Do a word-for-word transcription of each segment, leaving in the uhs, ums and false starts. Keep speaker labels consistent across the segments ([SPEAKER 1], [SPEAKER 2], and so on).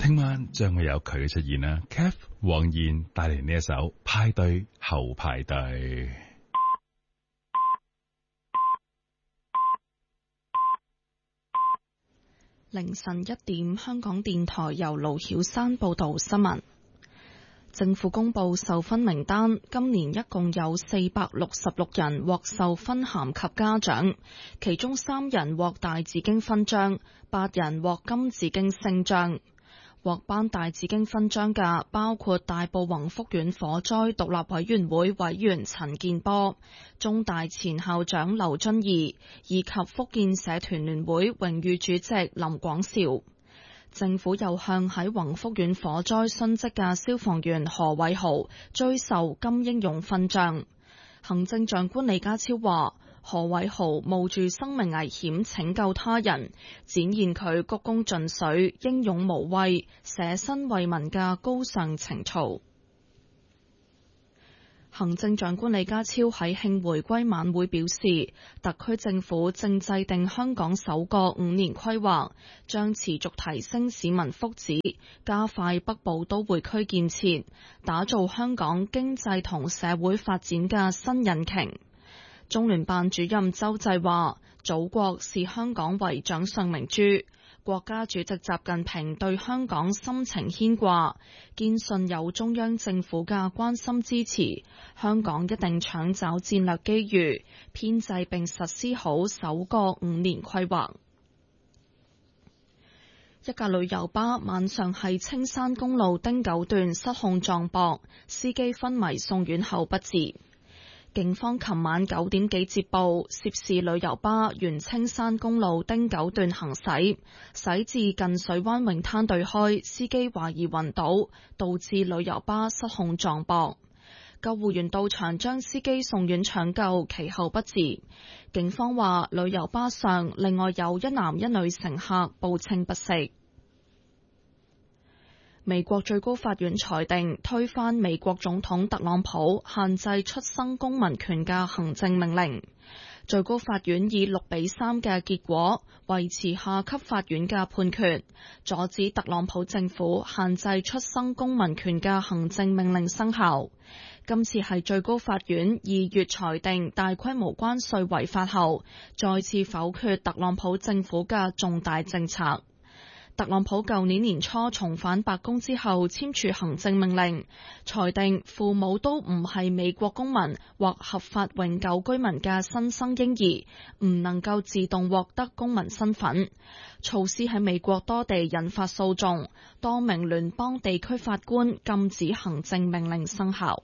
[SPEAKER 1] 聽晚將會有佢嘅出現啦。Kev 黃燕帶嚟呢一首派對後派對。
[SPEAKER 2] 凌晨一點，香港電台由盧曉山報道新聞。政府公布授勳名單，今年一共有四百六十六人獲授勳銜及嘉獎，其中三人獲大紫荊勳章，八人獲金紫荊星章。獲頒大紫荊勳章嘅包括大埔宏福苑火災獨立委員會委員陳健波、中大前校長劉遵義以及福建社團聯會榮譽主席林廣兆。政府又向喺宏福苑火災殉職嘅消防員何偉豪追授金英勇勳章。行政長官李家超話，何偉豪冒住生命危險拯救他人，展現佢鞠躬盡瘁、英勇無畏、捨身為民嘅高尚情操。行政長官李家超喺慶回歸晚會表示，特區政府正制定香港首個五年規劃，將持續提升市民福祉，加快北部都會區建設，打造香港經濟同社會發展嘅新引擎。中聯辦主任周濟話，祖國視香港為掌上明珠，國家主席習近平對香港深情牽掛，堅信有中央政府嘅關心支持，香港一定搶找戰略機遇，編制並實施好首個五年規劃。一架旅遊巴晚上喺青山公路汀九段失控撞壆，司機昏迷送院後不治。警方琴晚九點幾接報，涉事旅遊巴沿青山公路汀九段行駛，駛至近水灣泳灘對開，司機懷疑暈倒，導致旅遊巴失控撞壆。救護員到場將司機送院搶救，其後不治。警方話，旅遊巴上另外有一男一女乘客報稱不適。美國最高法院裁定推翻美國總統特朗普限制出生公民權嘅行政命令。最高法院以六比三嘅結果維持下級法院嘅判決，阻止特朗普政府限制出生公民權嘅行政命令生效。今次係最高法院二月裁定大規模關稅違法後，再次否決特朗普政府嘅重大政策。特朗普舊年年初重返白宮之後簽署行政命令，裁定父母都唔係美國公民或合法永久居民嘅新生嬰兒唔能夠自動獲得公民身份。措施喺美國多地引發訴訟，多名聯邦地區法官禁止行政命令生效。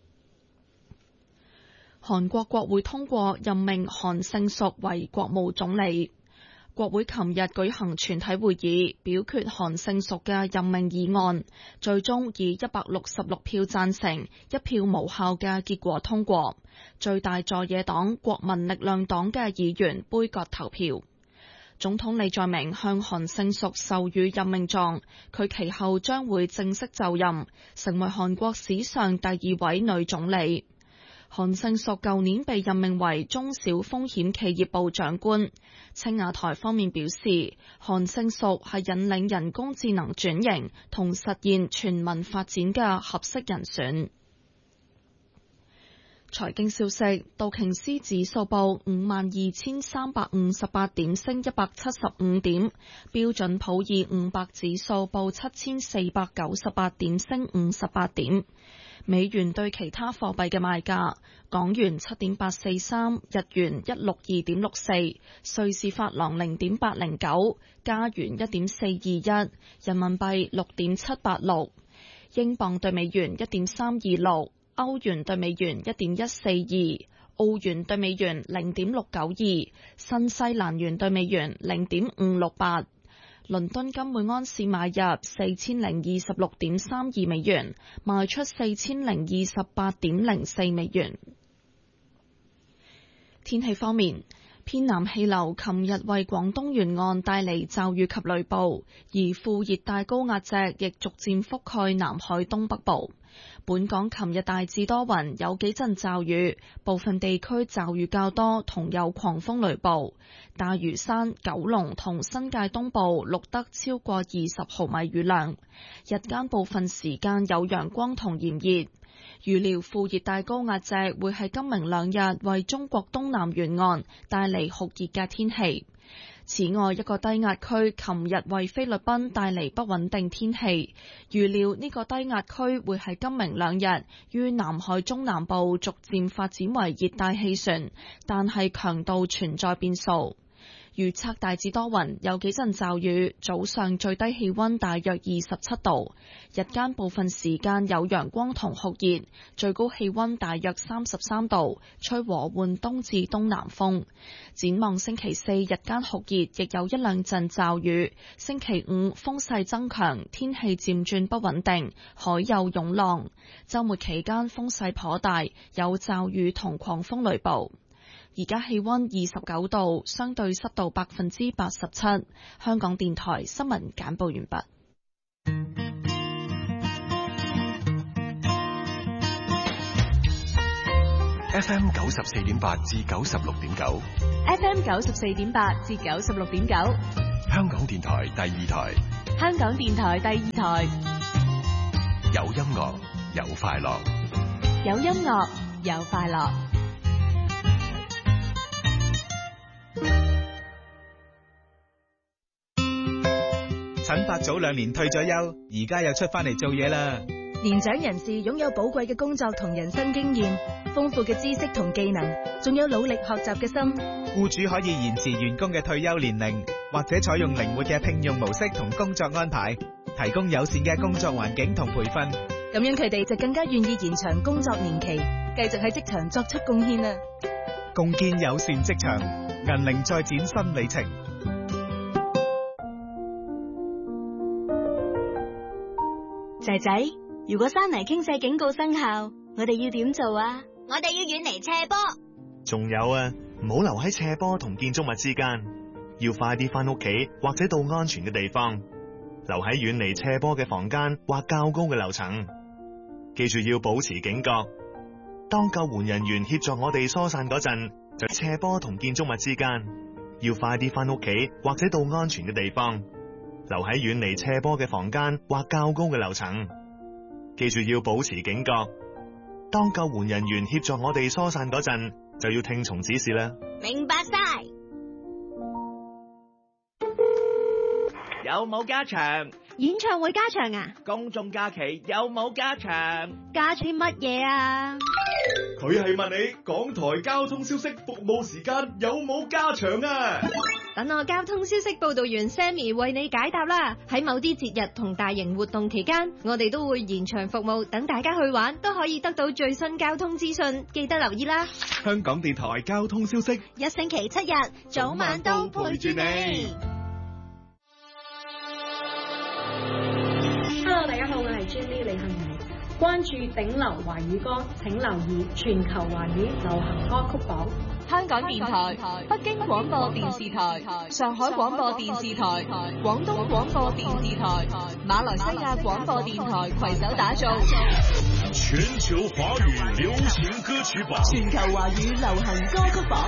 [SPEAKER 2] 韓國國會通過任命韓勝淑為國務總理。國會琴日舉行全體會議，表決韓勝淑嘅任命議案，最終以一百六十六票贊成、一票無效嘅結果通過。最大在野黨國民力量黨嘅議員杯葛投票。總統李在明向韓勝淑授予任命狀，佢其後將會正式就任，成為韓國史上第二位女總理。韓勝淑舊年被任命為中小風險企業部長官。青瓦台方面表示，韓勝淑係引領人工智能轉型同實現全民發展嘅合適人選。財經消息，道瓊斯指數報五萬二千三百五十八點，升一百七十五點；標準普爾五百指數報七千四百九十八點，升五十八點。美元對其他貨幣嘅賣價：港元七點八四三，日元一六二點六四，瑞士法郎零點八零九，加元一點四二一，人民幣六點七八六，英鎊對美元一點三二六，歐元對美元一點一四二，澳元對美元零點六九二，新西蘭元對美元零點五六八。倫敦金每安士買入四千零二十六點三二美元，賣出四千零二十八點零四美元。天氣方面， 偏南氣流琴日為廣東沿岸帶嚟驟雨及雷暴，而副熱帶高壓脊亦逐漸覆蓋南海東北部。本港琴日大致多雲，有幾陣驟雨，部分地區驟雨較多，同有狂風雷暴。大嶼山、九龍同新界東部錄得超過二十毫米雨量。日間部分時間有陽光同炎熱。預料副熱帶高壓脊會喺今明兩日為中國東南沿岸帶嚟酷熱嘅天氣。此外，一個低壓區琴日為菲律賓帶嚟不穩定天氣，預料呢個低壓區會喺今明兩日於南海中南部逐漸發展為熱帶氣旋，但係強度存在變數。預測大致多雲，有幾陣驟雨，早上最低氣溫大約二十七度，日間部分時間有陽光同酷熱，最高氣溫大約三十三度，吹和緩東至東南風。展望星期四日間酷熱，亦有一兩陣驟雨。星期五風勢增強，天氣漸轉不穩定，海有湧浪。週末期間風勢頗大，有驟雨同狂風雷暴。而家氣溫二十九度，相對濕度百分之八十七。香港電台新聞簡報完畢。
[SPEAKER 3] F M 九十四點八至九十六點九
[SPEAKER 4] ，F M 九十四點八至九十六點九，
[SPEAKER 3] 香港電台第二台，
[SPEAKER 4] 香港電台第二台，
[SPEAKER 3] 有音樂，有快樂，
[SPEAKER 4] 有音樂，有快樂。
[SPEAKER 5] 陳伯早兩年退咗休，而家又出翻嚟做嘢啦。
[SPEAKER 6] 年長人士擁有寶貴嘅工作同人生經驗，豐富嘅知識同技能，仲有努力學習嘅心。
[SPEAKER 5] 僱主可以延遲員工嘅退休年齡，或者採用靈活嘅聘用模式同工作安排，提供友善嘅工作環境同培訓。
[SPEAKER 6] 咁樣佢哋就更加願意延長工作年期，繼續喺職場作出貢獻啦。
[SPEAKER 5] 共建友善職場，銀齡再展新里程。
[SPEAKER 7] 仔仔，如果山泥傾瀉警告生效，我哋要點做啊？
[SPEAKER 8] 我哋要遠離斜坡。
[SPEAKER 9] 仲有啊，唔好留喺斜坡同建築物之間，要快啲翻屋企或者到安全嘅地方，留喺遠離斜坡嘅房間或較高嘅樓層。記住要保持警覺，當救援人員協助我哋疏散嗰陣，就喺斜坡同建築物之間，要快啲翻屋企或者到安全嘅地方。留喺遠離斜坡嘅房間或較高嘅樓層，記住要保持警覺。當救援人員協助我哋疏散嗰陣，就要聽從指示啦。
[SPEAKER 8] 明白晒。
[SPEAKER 10] 有冇加場？
[SPEAKER 8] 演唱會加場啊？
[SPEAKER 10] 公眾假期有冇加場？
[SPEAKER 8] 加啲乜嘢啊？
[SPEAKER 11] 佢係問你港台交通消息服務時間有冇加場啊？
[SPEAKER 12] 等我交通消息報道員 Sammy 為你解答啦。喺某啲節日同大型活動期間，我哋都會延長服務，等大家去玩都可以得到最新交通資訊，記得留意啦。
[SPEAKER 11] 香港電台交通消息，
[SPEAKER 8] 一星期七日，早晚都陪住你。
[SPEAKER 13] Hello， 大家好，我係 Jenny 李幸薇。關注頂流華語歌，請留意全球華語流行歌曲榜。
[SPEAKER 4] 香港電台、北京廣播電視台、上海廣播電視台、廣東廣播電視台、馬來西亞廣播電台攜手打造
[SPEAKER 14] 全球華語流行歌曲榜。
[SPEAKER 4] 全球華語流行歌曲榜。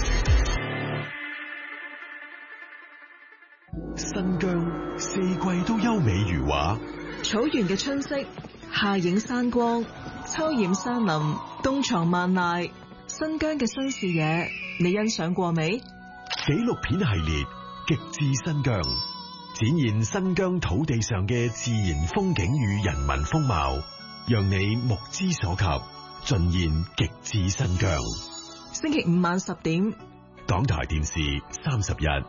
[SPEAKER 3] 新疆四季都優美如畫，
[SPEAKER 15] 草原嘅春色，夏映山光，秋染山林，冬藏萬籟。新疆嘅新視野，你欣賞過未？
[SPEAKER 3] 紀錄片系列《極致新疆》，展現新疆土地上嘅自然風景與人民風貌，讓你目之所及，盡現極致新疆。
[SPEAKER 15] 星期五晚十點，
[SPEAKER 3] 港台電視三十一。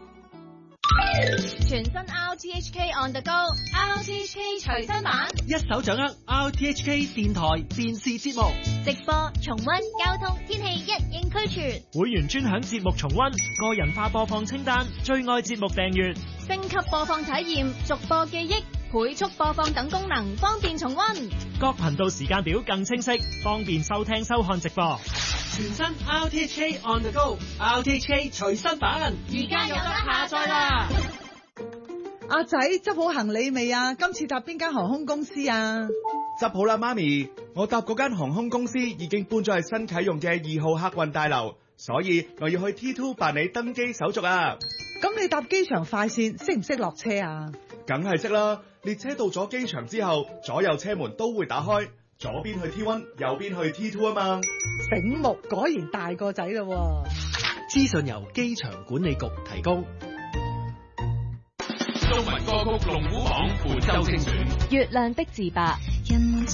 [SPEAKER 12] 全新 R T H K On The Go，R T H K 隨身版，
[SPEAKER 16] 一手掌握 R T H K 電台電視節目
[SPEAKER 8] 直播、重溫、交通、天氣一應俱全。
[SPEAKER 16] 會員專享節目重溫、個人化播放清單、最愛節目訂閱、
[SPEAKER 12] 升級播放體驗、逐播記憶、
[SPEAKER 4] 倍速播放等功能，方便重溫。
[SPEAKER 16] 各頻道時間表更清晰，方便收聽收看直播。全新 R T H K On The Go，R T H K 隨身版，
[SPEAKER 4] 而家有得下載啦！
[SPEAKER 17] 阿仔執好行李未啊？今次搭邊間航空公司啊？
[SPEAKER 10] 執好啦，媽咪，我搭嗰間航空公司已經搬咗去新啟用嘅二號客運大樓，所以我要去 T 二 辦理登機手續啊！
[SPEAKER 17] 咁你搭機場快線識唔識落車啊？
[SPEAKER 10] 梗係識啦！列車到咗機場之後，左右車門都會打開，左邊去 T 一，右邊去 T 二啊嘛！
[SPEAKER 17] 醒目，果然大個仔咯！
[SPEAKER 16] 資訊由機場管理局提供。
[SPEAKER 14] 中文歌曲龍虎榜本周精選，
[SPEAKER 4] 月亮的自白。